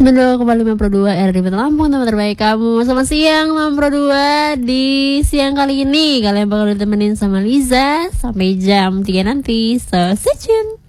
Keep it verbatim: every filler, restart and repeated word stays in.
Betul, kembali enam puluh dua R R D Lampung, teman terbaik kamu. Selamat siang enam puluh dua. Di siang kali ini kalian bakal ditemenin sama Liza sampai jam tiga nanti. So, stay tune.